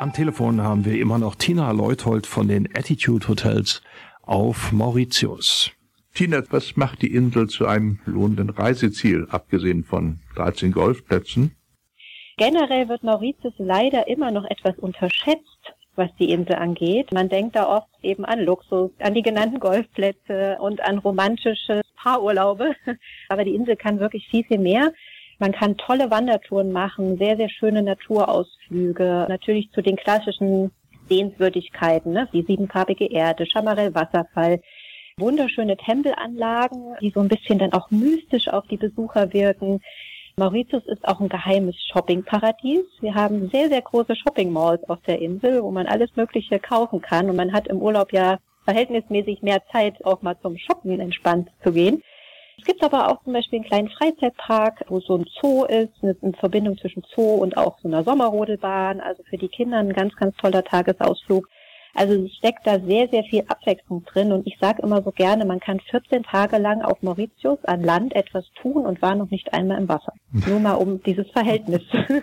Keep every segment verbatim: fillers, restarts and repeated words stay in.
Am Telefon haben wir immer noch Tina Leuthold von den Attitude Hotels auf Mauritius. Tina, was macht die Insel zu einem lohnenden Reiseziel, abgesehen von dreizehn Golfplätzen? Generell wird Mauritius leider immer noch etwas unterschätzt, was die Insel angeht. Man denkt da oft eben an Luxus, an die genannten Golfplätze und an romantische Paarurlaube. Aber die Insel kann wirklich viel, viel mehr. Man kann tolle Wandertouren machen, sehr, sehr schöne Naturausflüge, natürlich zu den klassischen Sehenswürdigkeiten, ne, wie siebenfarbige Erde, Chamarel-Wasserfall, wunderschöne Tempelanlagen, die so ein bisschen dann auch mystisch auf die Besucher wirken. Mauritius ist auch ein geheimes Shoppingparadies. Wir haben sehr, sehr große Shopping-Malls auf der Insel, wo man alles Mögliche kaufen kann. Und man hat im Urlaub ja verhältnismäßig mehr Zeit, auch mal zum Shoppen entspannt zu gehen. Es gibt aber auch zum Beispiel einen kleinen Freizeitpark, wo so ein Zoo ist, eine Verbindung zwischen Zoo und auch so einer Sommerrodelbahn. Also für die Kinder ein ganz, ganz toller Tagesausflug. Also es steckt da sehr, sehr viel Abwechslung drin und ich sage immer so gerne, man kann vierzehn Tage lang auf Mauritius an Land etwas tun und war noch nicht einmal im Wasser. Nur mal um dieses Verhältnis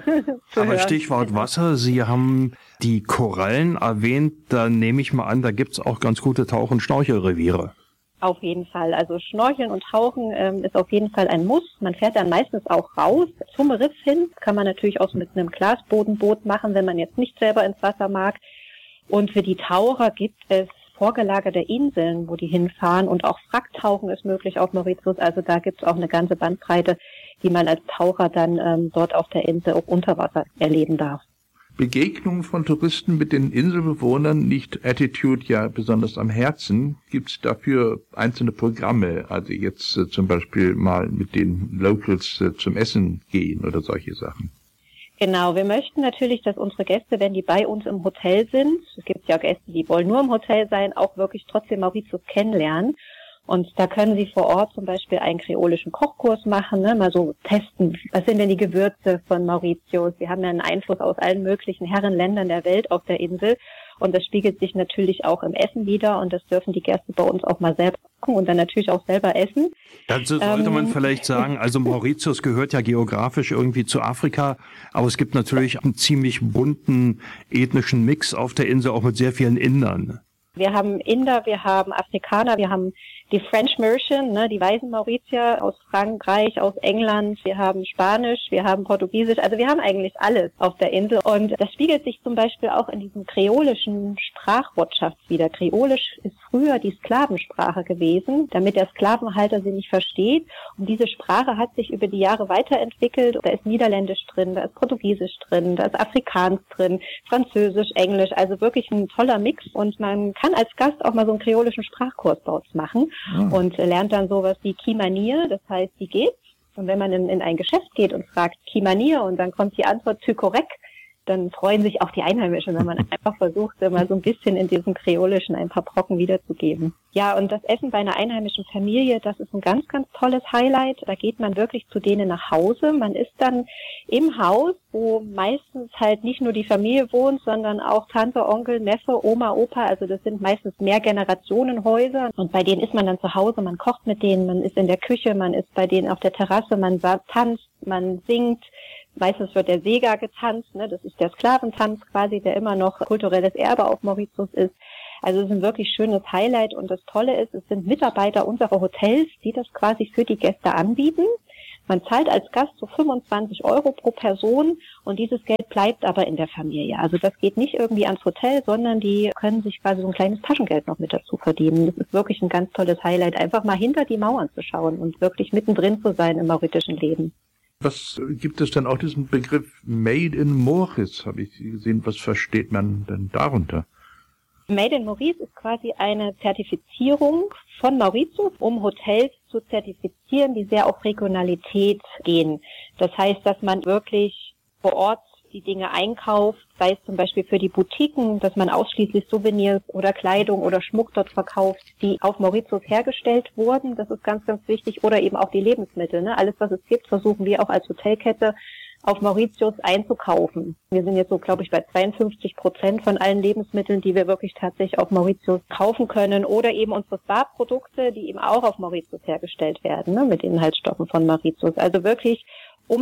zu Aber hören. Stichwort Wasser, Sie haben die Korallen erwähnt, da nehme ich mal an, da gibt's auch ganz gute Tauch- und Schnorchelreviere. Auf jeden Fall. Also Schnorcheln und Tauchen ähm, ist auf jeden Fall ein Muss. Man fährt dann meistens auch raus zum Riff hin. Kann man natürlich auch mit einem Glasbodenboot machen, wenn man jetzt nicht selber ins Wasser mag. Und für die Taucher gibt es vorgelagerte Inseln, wo die hinfahren. Und auch Wracktauchen ist möglich auf Mauritius. Also da gibt es auch eine ganze Bandbreite, die man als Taucher dann ähm, dort auf der Insel auch unter Wasser erleben darf. Begegnungen von Touristen mit den Inselbewohnern liegt Attitude ja besonders am Herzen. Gibt es dafür einzelne Programme? Also jetzt äh, zum Beispiel mal mit den Locals äh, zum Essen gehen oder solche Sachen? Genau, wir möchten natürlich, dass unsere Gäste, wenn die bei uns im Hotel sind, es gibt ja Gäste, die wollen nur im Hotel sein, auch wirklich trotzdem Mauritius kennenlernen. Und da können Sie vor Ort zum Beispiel einen kreolischen Kochkurs machen, ne? Mal so testen, was sind denn die Gewürze von Mauritius? Wir haben ja einen Einfluss aus allen möglichen Herrenländern der Welt auf der Insel. Und das spiegelt sich natürlich auch im Essen wider. Und das dürfen die Gäste bei uns auch mal selber kochen und dann natürlich auch selber essen. Dazu sollte ähm, man vielleicht sagen, also Mauritius gehört ja geografisch irgendwie zu Afrika, aber es gibt natürlich einen ziemlich bunten ethnischen Mix auf der Insel, auch mit sehr vielen Indern. Wir haben Inder, wir haben Afrikaner, wir haben die French Merchant, ne, die weißen Mauritier aus Frankreich, aus England, wir haben Spanisch, wir haben Portugiesisch, also wir haben eigentlich alles auf der Insel und das spiegelt sich zum Beispiel auch in diesem kreolischen Sprachwortschatz wieder. Kreolisch ist früher die Sklavensprache gewesen, damit der Sklavenhalter sie nicht versteht und diese Sprache hat sich über die Jahre weiterentwickelt. Da ist Niederländisch drin, da ist Portugiesisch drin, da ist Afrikaans drin, Französisch, Englisch, also wirklich ein toller Mix und man kann als Gast auch mal so einen kreolischen Sprachkurs bei uns machen. Und lernt dann sowas wie Kimanier, das heißt, wie geht's? Und wenn man in, in ein Geschäft geht und fragt Kimanier und dann kommt die Antwort Tykorek, dann freuen sich auch die Einheimischen, wenn man einfach versucht, mal so ein bisschen in diesem Kreolischen ein paar Brocken wiederzugeben. Ja, und das Essen bei einer einheimischen Familie, das ist ein ganz, ganz tolles Highlight. Da geht man wirklich zu denen nach Hause. Man ist dann im Haus, wo meistens halt nicht nur die Familie wohnt, sondern auch Tante, Onkel, Neffe, Oma, Opa. Also das sind meistens Mehrgenerationenhäuser. Und bei denen ist man dann zu Hause, man kocht mit denen, man ist in der Küche, man ist bei denen auf der Terrasse, man tanzt, man singt. Meistens wird der Sega getanzt, ne? Das ist der Sklaventanz quasi, der immer noch kulturelles Erbe auf Mauritius ist. Also es ist ein wirklich schönes Highlight und das Tolle ist, es sind Mitarbeiter unserer Hotels, die das quasi für die Gäste anbieten. Man zahlt als Gast so fünfundzwanzig Euro pro Person und dieses Geld bleibt aber in der Familie. Also das geht nicht irgendwie ans Hotel, sondern die können sich quasi so ein kleines Taschengeld noch mit dazu verdienen. Das ist wirklich ein ganz tolles Highlight, einfach mal hinter die Mauern zu schauen und wirklich mittendrin zu sein im mauritischen Leben. Was gibt es denn auch diesen Begriff Made in Maurice, habe ich gesehen. Was versteht man denn darunter? Made in Maurice ist quasi eine Zertifizierung von Mauritius, um Hotels zu zertifizieren, die sehr auf Regionalität gehen. Das heißt, dass man wirklich vor Ort die Dinge einkauft, sei es zum Beispiel für die Boutiquen, dass man ausschließlich Souvenirs oder Kleidung oder Schmuck dort verkauft, die auf Mauritius hergestellt wurden. Das ist ganz, ganz wichtig. Oder eben auch die Lebensmittel. Ne? Alles, was es gibt, versuchen wir auch als Hotelkette auf Mauritius einzukaufen. Wir sind jetzt so, glaube ich, bei zweiundfünfzig Prozent von allen Lebensmitteln, die wir wirklich tatsächlich auf Mauritius kaufen können. Oder eben unsere Spa-Produkte, die eben auch auf Mauritius hergestellt werden, ne? Mit Inhaltsstoffen von Mauritius. Also wirklich, um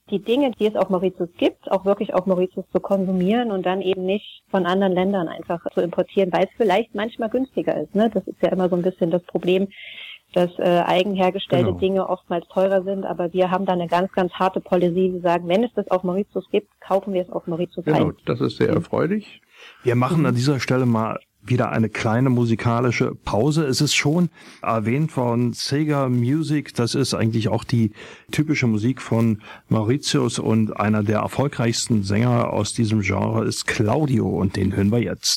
die Dinge, die es auf Mauritius gibt, auch wirklich auf Mauritius zu konsumieren und dann eben nicht von anderen Ländern einfach zu importieren, weil es vielleicht manchmal günstiger ist. Ne? Das ist ja immer so ein bisschen das Problem, dass äh, eigenhergestellte genau. Dinge oftmals teurer sind, aber wir haben da eine ganz, ganz harte Policy. Wir sagen, wenn es das auf Mauritius gibt, kaufen wir es auf Mauritius ein. Genau, das ist sehr erfreulich. Wir machen an dieser Stelle mal wieder eine kleine musikalische Pause. Es ist schon erwähnt worden, Sega Music, das ist eigentlich auch die typische Musik von Mauritius und einer der erfolgreichsten Sänger aus diesem Genre ist Claudio und den hören wir jetzt.